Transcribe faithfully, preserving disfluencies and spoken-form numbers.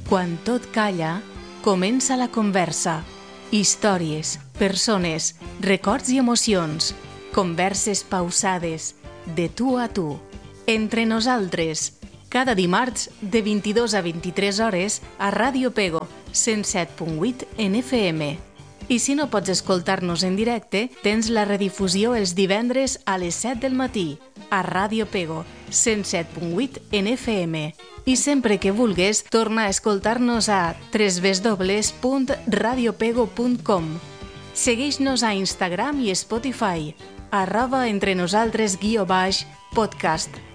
Quan tot calla, comença la conversa. Històries, persones, records i emocions. Converses pausades, de tu a tu. Entre nosaltres, cada dimarts de vint-i-dos a vint-i-tres hores a Ràdio Pego, cent set punt vuit en F M. I si no pots escoltar-nos en directe, tens la redifusió els divendres a les set del matí a Ràdio Pego, cent set punt vuit en F M. I sempre que vulgues, torna a escoltar-nos a w w w punt radio pego punt com. Segueix-nos a Instagram i Spotify, arroba entre nosaltres guió baix podcast.